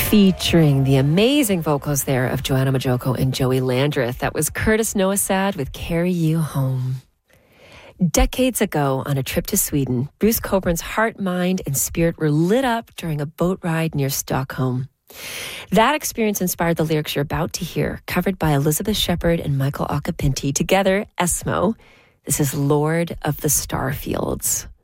Featuring the amazing vocals there of Joanna Majoko and Joey Landreth. That was Curtis Noasad with Carry You Home. Decades ago, on a trip to Sweden, Bruce Cockburn's heart, mind, and spirit were lit up during a boat ride near Stockholm. That experience inspired the lyrics you're about to hear, covered by Elizabeth Shepherd and Michael Occhipinti, together, Esmo. This is Lord of the Starfields.